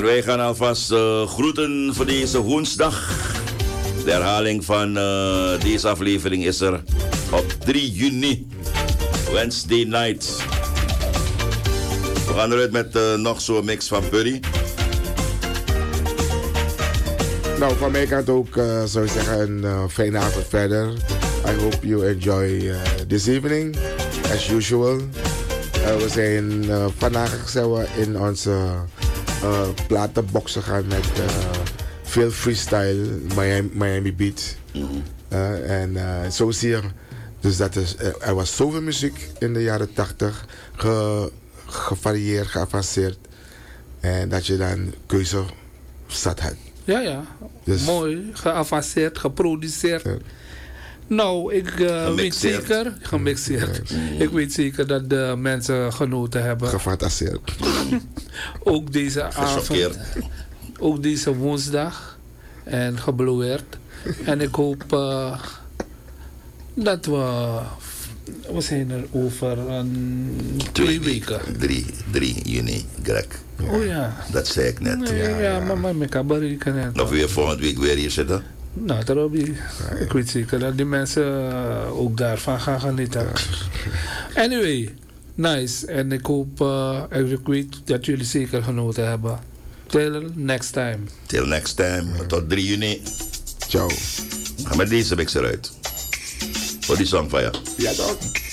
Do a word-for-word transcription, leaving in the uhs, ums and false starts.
wij gaan alvast uh, groeten voor deze woensdag. De herhaling van uh, deze aflevering is er op drie juni. Wednesday night. We gaan eruit met uh, nog zo'n mix van Buddy. Nou, van mij kant ook uh, zou ik zeggen een uh, fijne avond verder. I hope you enjoy uh, this evening, as usual. Uh, we zijn uh, vandaag zijn we in onze uh, platenboxen gaan met uh, veel freestyle, Miami, Miami Beat. Mm-hmm. uh, en uh, zo zie je. Dus dat is, uh, er was zoveel muziek in de jaren tachtig, ge, gevarieerd, geavanceerd. En dat je dan keuze zat hebt. Ja, ja. Dus, mooi, geavanceerd, geproduceerd. Ja. Nou, ik uh, weet zeker, gemixeerd. Ja. Ik weet zeker dat de mensen genoten hebben. Gefantaseerd. Ook deze avond. Ook deze woensdag. En gebloeerd. En ik hoop uh, dat we... We zijn er over een, twee weken. drie juni, Greg. Ja. Oh ja. Dat zei ik net. Nee, ja, ja, ja, maar mijn kabari kan net. Of weer volgende week weer hier zitten? Nou, daarop. Ik weet zeker dat die mensen uh, ook daarvan gaan genieten. Anyway, nice. En ik hoop, uh, ik weet dat jullie zeker genoten hebben. Till next time. Till next time. Tot drie juni. Ciao. Ga met deze mix eruit. Voor die song van je. Ja, toch?